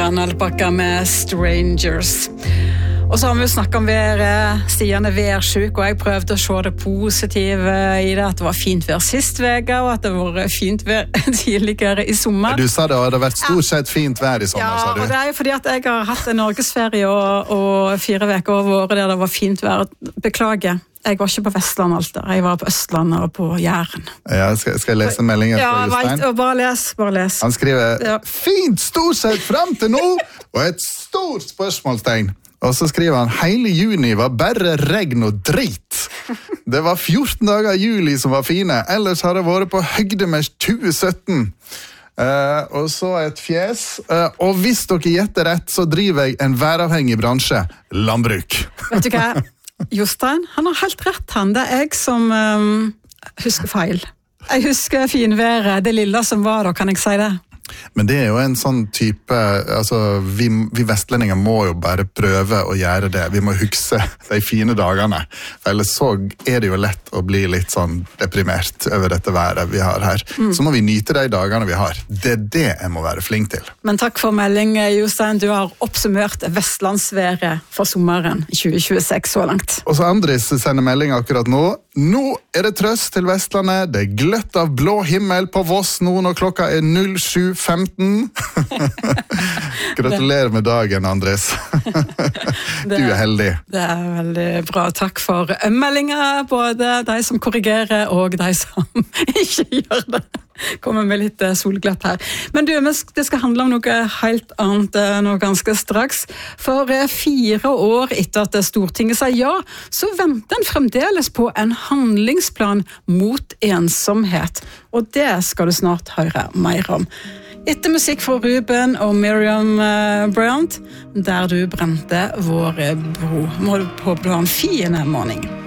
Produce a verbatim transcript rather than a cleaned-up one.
Bjørn Alpakka med Strangers. Og så har vi jo snakket om været, Stian er værsjuk, og jeg prøvde å se det positive i det, at det var fint vær sist vega, og at det var fint vær tidligere i sommer. Du sa det, og det har vært stort sett fint vær i sommer, ja, sa du. Ja, og det er jo fordi at jeg har hatt en norgesferie og, og fire veker over året der det var fint vær. Beklager. Jeg var ikke på Vestland alt der. Jeg var på Østlandet og på Jæren. Ja, skal, skal jeg lese meldingen ja, fra Jostein? Ja, bare les, bare les. Han skriver, ja. Fint stort sett frem til nå, og et stort spørsmålstegn. Og så skriver han, hele juni var bare regn og drit. Det var fjorten dager i juli som var fine, ellers har det vært på høgde med tjue sytten. Uh, og så et fjes. Uh, og hvis dere gjetter rett, så driver jeg en væravhengig bransje, landbruk. Vet du hva? Jostein, han har helt rett han. Det er jeg som um, husker feil. Jeg husker finværet, det lille som var da, kan jeg si det? Men det er jo en sånn type, altså vi, vi vestlendinger må jo bare prøve å gjøre det. Vi må huske de fine dagene. For ellers så er det jo lett å bli litt sånn deprimert over dette været vi har her. Mm. Så må vi nyte de dagene vi har. Det er det jeg må være flink til. Men takk for melding, Jostein. Du har oppsummert vestlandsværet for sommeren tjue tjueseks så langt. Og så Andris sender melding akkurat nå. Nå er det trøst til Vestlandet. Det er gløtt av blå himmel på Voss nå når klokka er null sju femten. Gratulerer med dagen, Andres. Du er heldig. Det er veldig bra. Takk for meldinger, både de som korrigerer og de som ikke gjør det. Kommer med litt solglatt her. Men du, det skal handle om noe helt annet nå ganske straks. For fire år etter at Stortinget sa ja, så venter en fremdeles på en handlingsplan mot ensomhet. Og det skal du snart høre mer om. Etter musikk fra Ruben og Miriam Bryant, der du brente vår bro. Må du på plan fine morgen.